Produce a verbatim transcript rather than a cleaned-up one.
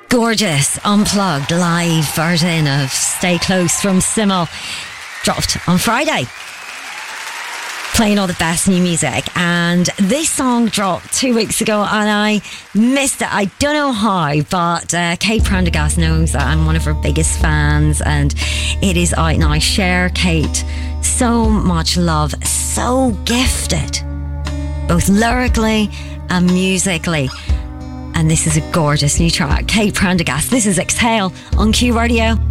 Gorgeous, unplugged, live version of Stay Close from Simmel, dropped on Friday. Playing all the best new music, and this song dropped two weeks ago and I missed it. I don't know how, but uh, Kate Prendergast knows that I'm one of her biggest fans, and it is out now. I share Kate so much love, so gifted, both lyrically and musically. And this is a gorgeous new track. Kate Prendergast, this is Exhale on Q Radio.